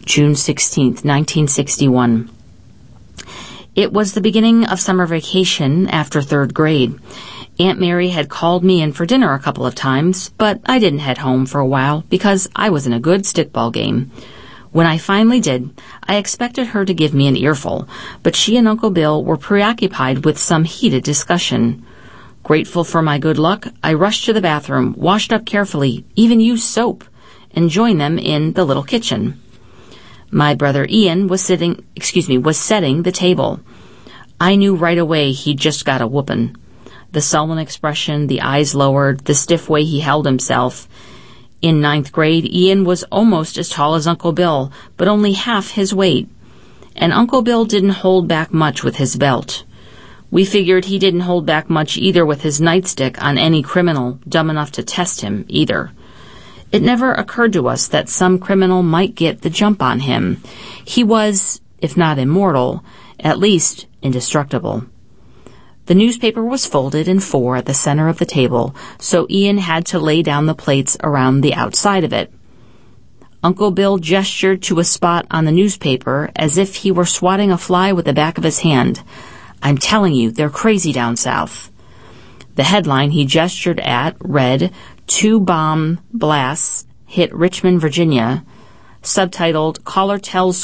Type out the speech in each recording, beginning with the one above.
June 16th, 1961. It was the beginning of summer vacation after third grade. Aunt Mary had called me in for dinner a couple of times, but I didn't head home for a while because I was in a good stickball game. When I finally did, I expected her to give me an earful, but she and Uncle Bill were preoccupied with some heated discussion. Grateful for my good luck, I rushed to the bathroom, washed up carefully, even used soap, and joined them in the little kitchen. My brother Ian was setting the table. I knew right away he'd just got a whoopin'. The sullen expression, the eyes lowered, the stiff way he held himself. In 9th grade, Ian was almost as tall as Uncle Bill, but only half his weight. And Uncle Bill didn't hold back much with his belt. We figured he didn't hold back much either with his nightstick on any criminal dumb enough to test him either. It never occurred to us that some criminal might get the jump on him. He was, if not immortal, at least indestructible. The newspaper was folded in 4 at the center of the table, so Ian had to lay down the plates around the outside of it. Uncle Bill gestured to a spot on the newspaper as if he were swatting a fly with the back of his hand. "I'm telling you, they're crazy down south." The headline he gestured at read, "2 bomb blasts hit Richmond, Virginia," subtitled, "Caller tells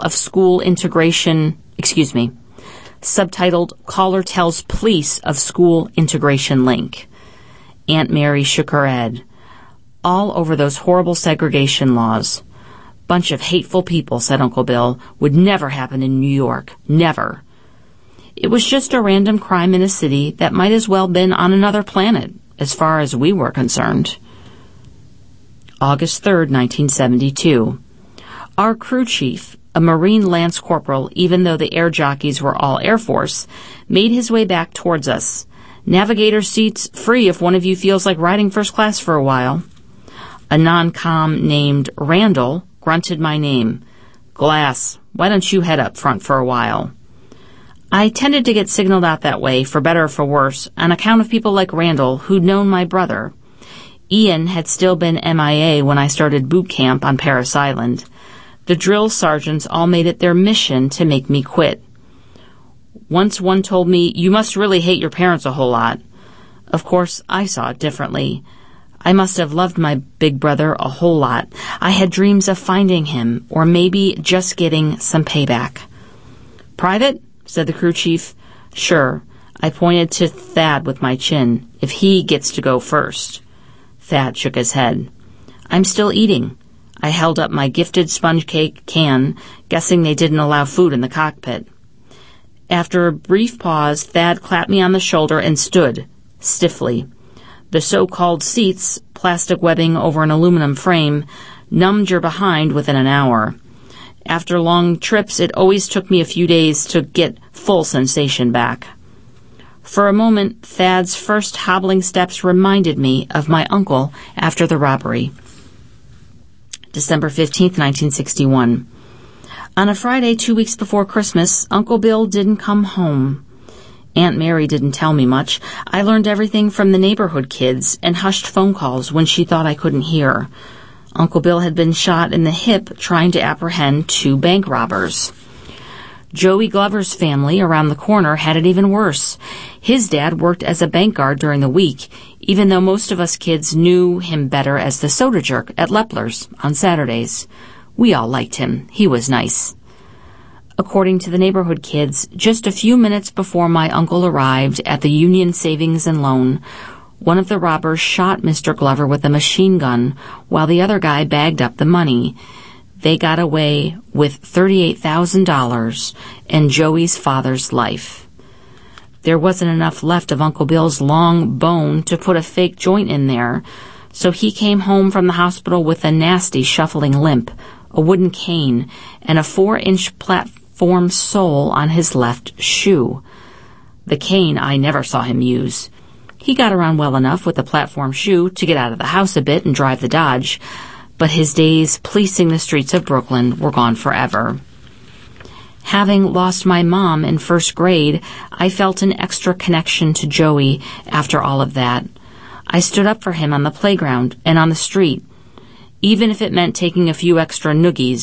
police of school integration link." Aunt Mary shook her head. "All over those horrible segregation laws. Bunch of hateful people," said Uncle Bill. "Would never happen in New York. Never." It was just a random crime in a city that might as well been on another planet, as far as we were concerned. August 3rd, 1972. Our crew chief, a Marine Lance Corporal, even though the air jockeys were all Air Force, made his way back towards us. "Navigator seats free if one of you feels like riding first class for a while." A non-com named Randall grunted my name. "Glass, why don't you head up front for a while?" I tended to get signaled out that way, for better or for worse, on account of people like Randall who'd known my brother. Ian had still been MIA when I started boot camp on Parris Island. The drill sergeants all made it their mission to make me quit. Once one told me, "You must really hate your parents a whole lot." Of course, I saw it differently. I must have loved my big brother a whole lot. I had dreams of finding him, or maybe just getting some payback. "Private?" said the crew chief. "Sure." I pointed to Thad with my chin. "If he gets to go first." Thad shook his head. "I'm still eating." I held up my gifted sponge cake can, guessing they didn't allow food in the cockpit. After a brief pause, Thad clapped me on the shoulder and stood, stiffly. The so-called seats, plastic webbing over an aluminum frame, numbed your behind within an hour. After long trips, it always took me a few days to get full sensation back. For a moment, Thad's first hobbling steps reminded me of my uncle after the robbery. December 15th, 1961. On a Friday 2 weeks before Christmas, Uncle Bill didn't come home. Aunt Mary didn't tell me much. I learned everything from the neighborhood kids and hushed phone calls when she thought I couldn't hear. Uncle Bill had been shot in the hip trying to apprehend 2 bank robbers. Joey Glover's family around the corner had it even worse. His dad worked as a bank guard during the week, even though most of us kids knew him better as the soda jerk at Lepler's on Saturdays. We all liked him. He was nice. According to the neighborhood kids, just a few minutes before my uncle arrived at the Union Savings and Loan, one of the robbers shot Mr. Glover with a machine gun while the other guy bagged up the money. They got away with $38,000 and Joey's father's life. There wasn't enough left of Uncle Bill's long bone to put a fake joint in there, so he came home from the hospital with a nasty shuffling limp, a wooden cane, and a 4-inch platform sole on his left shoe. The cane I never saw him use. He got around well enough with the platform shoe to get out of the house a bit and drive the Dodge, but his days policing the streets of Brooklyn were gone forever. Having lost my mom in first grade, I felt an extra connection to Joey after all of that. I stood up for him on the playground and on the street, even if it meant taking a few extra noogies